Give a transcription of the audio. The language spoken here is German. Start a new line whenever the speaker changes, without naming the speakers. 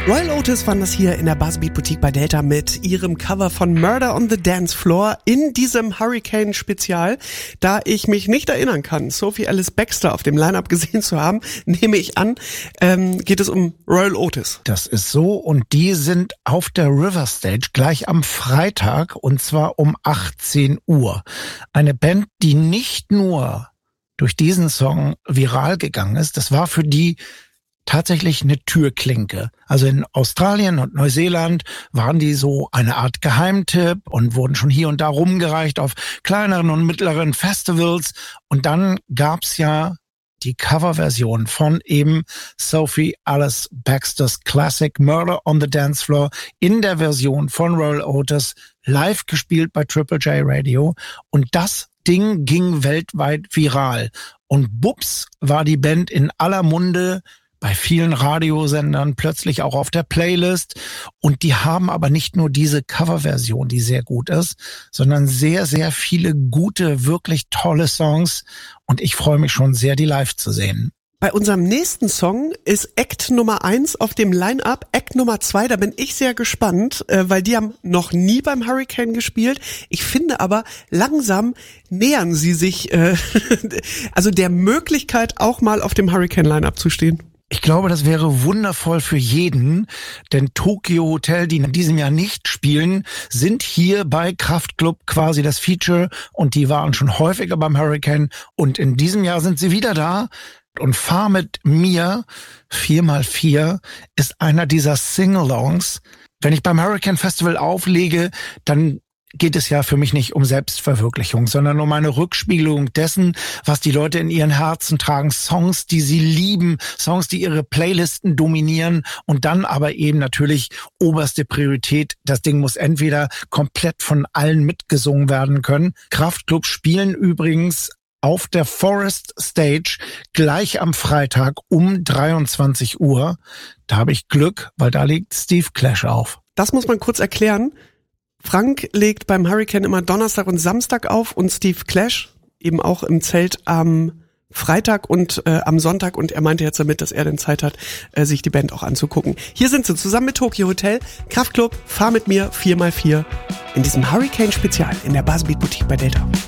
Royal Otis waren das hier in der Buzzbeat Boutique bei Delta mit ihrem Cover von Murder on the Dance Floor in diesem Hurricane-Spezial. Da ich mich nicht erinnern kann, Sophie Ellis Bextor auf dem Line-Up gesehen zu haben, nehme ich an, geht es um Royal Otis.
Das ist so, und die sind auf der River Stage gleich am Freitag, und zwar um 18 Uhr. Eine Band, die nicht nur durch diesen Song viral gegangen ist, das war für die tatsächlich eine Türklinke. Also in Australien und Neuseeland waren die so eine Art Geheimtipp und wurden schon hier und da rumgereicht auf kleineren und mittleren Festivals. Und dann gab's ja die Coverversion von eben Sophie Ellis Bextor's Classic Murder on the Dance Floor in der Version von Royal Otis, live gespielt bei Triple J Radio. Und das Ding ging weltweit viral. Und bups war die Band in aller Munde, bei vielen Radiosendern, plötzlich auch auf der Playlist. Und die haben aber nicht nur diese Coverversion, die sehr gut ist, sondern sehr, sehr viele gute, wirklich tolle Songs. Und ich freue mich schon sehr, die live zu sehen.
Bei unserem nächsten Song ist Act Nummer 1 auf dem Line-Up. Act Nummer 2, da bin ich sehr gespannt, weil die haben noch nie beim Hurricane gespielt. Ich finde aber, langsam nähern sie sich also der Möglichkeit, auch mal auf dem Hurricane-Line-Up zu stehen.
Ich glaube, das wäre wundervoll für jeden, denn Tokio Hotel, die in diesem Jahr nicht spielen, sind hier bei Kraftklub quasi das Feature, und die waren schon häufiger beim Hurricane, und in diesem Jahr sind sie wieder da. Und Fahr mit mir, 4x4, ist einer dieser Sing-Alongs. Wenn ich beim Hurricane Festival auflege, dann geht es ja für mich nicht um Selbstverwirklichung, sondern um eine Rückspiegelung dessen, was die Leute in ihren Herzen tragen. Songs, die sie lieben, Songs, die ihre Playlisten dominieren, und dann aber eben natürlich oberste Priorität. Das Ding muss entweder komplett von allen mitgesungen werden können. Kraftklub spielen übrigens auf der Forest Stage gleich am Freitag um 23 Uhr. Da habe ich Glück, weil da legt Steve Clash auf.
Das muss man kurz erklären. Frank legt beim Hurricane immer Donnerstag und Samstag auf und Steve Clash eben auch im Zelt am Freitag und am Sonntag, und er meinte jetzt damit, dass er dann Zeit hat, sich die Band auch anzugucken. Hier sind sie zusammen mit Tokio Hotel, Kraftklub, Fahr mit mir, 4x4 in diesem Hurricane-Spezial in der Buzzbeat Boutique bei Delta.